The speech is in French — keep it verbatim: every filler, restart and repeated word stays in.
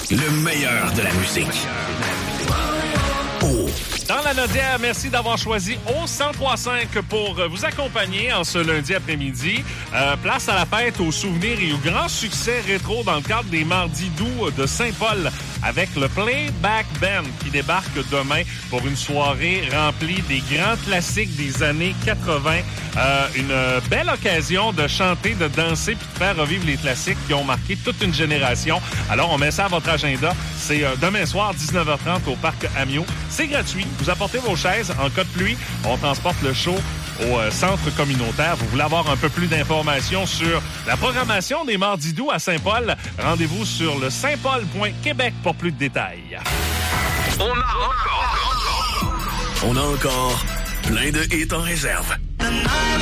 Le meilleur de la musique. Oh. Dans la Nodière, merci d'avoir choisi au cent trois cinq pour vous accompagner en ce lundi après-midi. Euh, place à la fête, aux souvenirs et aux grands succès rétro dans le cadre des Mardis doux de Saint-Paul avec le Playback Band qui débarque demain pour une soirée remplie des grands classiques des années quatre-vingt. Euh, une belle occasion de chanter, de danser puis de faire revivre les classiques qui ont marqué toute une génération. Alors, on met ça à votre agenda. C'est euh, demain soir, dix-neuf heures trente au Parc Amio. C'est gratuit. Vous apportez vos chaises. En cas de pluie, on transporte le show au euh, centre communautaire. Vous voulez avoir un peu plus d'informations sur la programmation des Mardis doux à Saint-Paul? Rendez-vous sur le saint paul point québec pour plus de détails. On a encore, on a encore plein de hits en réserve.